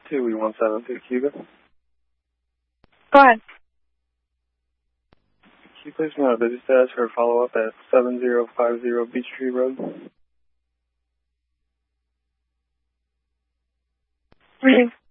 2172 Cuba. Go ahead. Can you place me on a busy status for a follow-up at 7050 Beach Tree Road? Reading.